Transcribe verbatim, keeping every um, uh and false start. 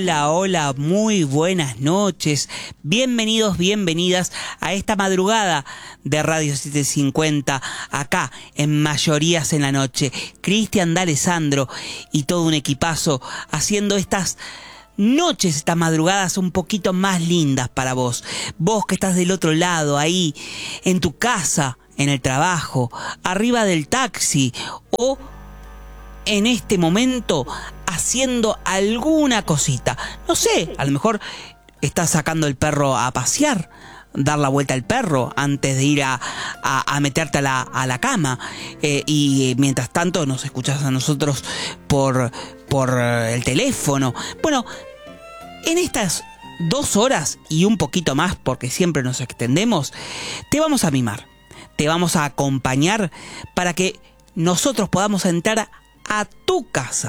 Hola, hola, muy buenas noches. Bienvenidos, bienvenidas a esta madrugada de Radio setecientos cincuenta, acá en Mayorías en la Noche. Cristian D'Alessandro y todo un equipazo haciendo estas noches, estas madrugadas un poquito más lindas para vos. Vos que estás del otro lado, ahí, en tu casa, en el trabajo, arriba del taxi o en este momento haciendo alguna cosita. No sé, a lo mejor estás sacando el perro a pasear, dar la vuelta al perro antes de ir a, a, a meterte a la, a la cama. Eh, y mientras tanto nos escuchás a nosotros por, por el teléfono. Bueno, en estas dos horas y un poquito más, porque siempre nos extendemos, te vamos a mimar, te vamos a acompañar para que nosotros podamos entrar a tu casa,